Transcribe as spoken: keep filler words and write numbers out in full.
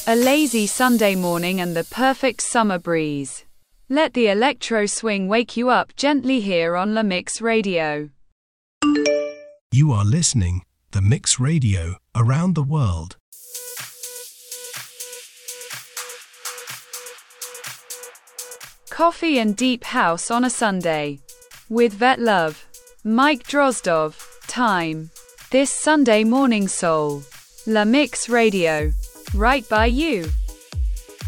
A lazy Sunday morning and the perfect summer breeze. Let the electro swing wake you up gently here on La Mix Radio. You are listening The Mix Radio around the world. Coffee and deep house on a Sunday. With Vet Love. Mike Drozdov. Time. This Sunday morning soul. La Mix Radio. Right by you.